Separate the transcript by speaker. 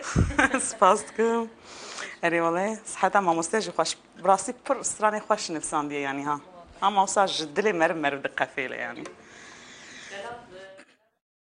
Speaker 1: سپاس دکم اری والله صحتا ما مستجی خوش براستی پر استرانی خوش نفسان دیه یعنی ها هم اوساج دلی مرم مرد قفیله یعنی